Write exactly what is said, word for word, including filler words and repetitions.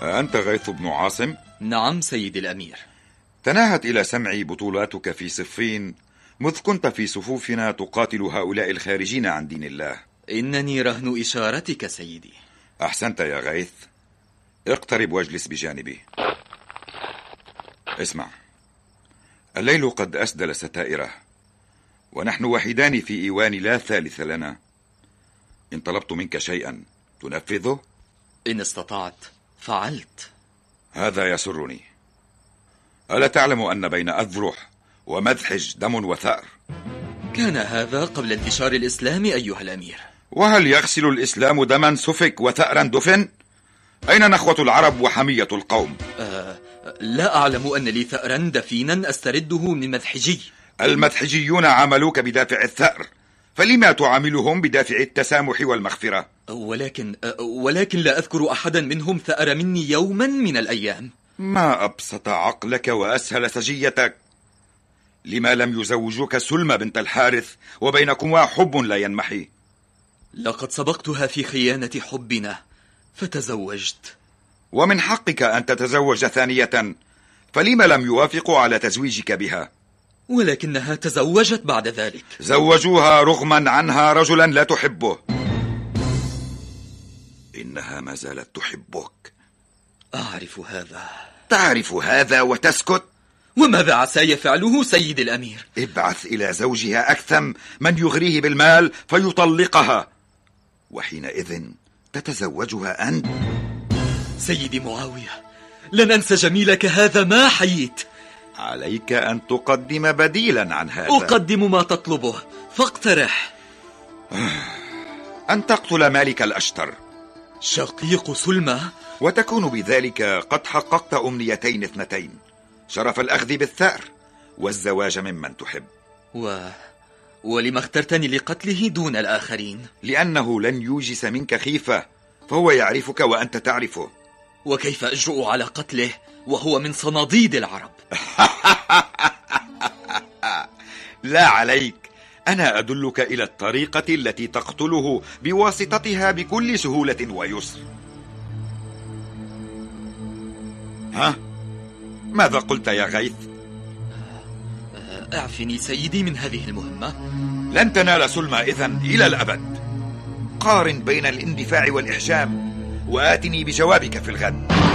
أنت غيث بن عاصم؟ نعم سيدي الأمير. تناهت إلى سمعي بطولاتك في صفين مذ كنت في صفوفنا تقاتل هؤلاء الخارجين عن دين الله. إنني رهن إشارتك سيدي. أحسنت يا غيث، اقترب واجلس بجانبي. اسمع، الليل قد أسدل ستائره، ونحن وحيدان في إيوان لا ثالث لنا. إن طلبت منك شيئا تنفذه؟ إن استطعت فعلت. هذا يسرني. ألا تعلم أن بين أذرح ومذحج دم وثأر؟ كان هذا قبل انتشار الإسلام أيها الأمير. وهل يغسل الإسلام دما سفك وثأرا دفن؟ أين نخوة العرب وحمية القوم؟ أه لا أعلم أن لي ثأرا دفينا أسترده من مذحجي. المذحجيون عاملوك بدافع الثأر، فلما تعاملهم بدافع التسامح والمغفرة؟ ولكن ولكن لا أذكر أحدا منهم ثأر مني يوما من الأيام. ما أبسط عقلك وأسهل سجيتك. لما لم يزوجوك سلمى بنت الحارث وبينكما حب لا ينمحي؟ لقد سبقتها في خيانة حبنا فتزوجت. ومن حقك أن تتزوج ثانية، فلما لم يوافقوا على تزويجك بها؟ ولكنها تزوجت بعد ذلك. زوجوها رغما عنها رجلا لا تحبه. إنها ما زالت تحبك. أعرف هذا. تعرف هذا وتسكت؟ وماذا عسى فعله سيدي الأمير؟ ابعث إلى زوجها أكثم من يغريه بالمال فيطلقها، وحينئذ تتزوجها أنت. سيدي معاوية، لن أنسى جميلك هذا ما حييت. عليك أن تقدم بديلا عن هذا. أقدم ما تطلبه، فاقترح. أن تقتل مالك الأشتر شقيق سلمى، وتكون بذلك قد حققت أمنيتين اثنتين: شرف الأخذ بالثأر والزواج ممن تحب. و... ولما اخترتني لقتله دون الآخرين؟ لأنه لن يوجس منك خيفة، فهو يعرفك وأنت تعرفه. وكيف أجرؤ على قتله وهو من صناديد العرب؟ لا عليك، أنا أدلك إلى الطريقة التي تقتله بواسطتها بكل سهولة ويسر. ها؟ ماذا قلت يا غيث؟ اعفني سيدي من هذه المهمة. لن تنال سلمى إذن إلى الأبد. قارن بين الاندفاع والإحجام وآتني بجوابك في الغد.